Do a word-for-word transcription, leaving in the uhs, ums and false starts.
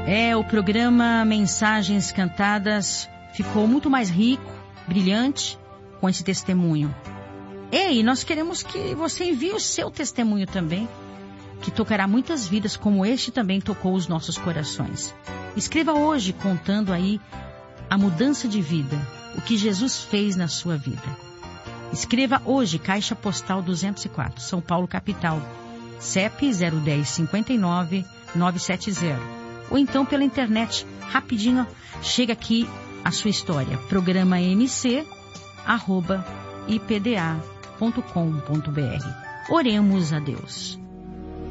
É, o programa Mensagens Cantadas ficou muito mais rico, brilhante, com esse testemunho. Ei, nós queremos que você envie o seu testemunho também, que tocará muitas vidas, como este também tocou os nossos corações. Escreva hoje contando aí a mudança de vida, o que Jesus fez na sua vida. Escreva hoje, Caixa Postal duzentos e quatro, São Paulo, capital, C E P zero um zero cinco nove nove sete zero. Ou então pela internet, rapidinho, chega aqui a sua história. Programa mc arroba ipda ponto com ponto br. Oremos a Deus.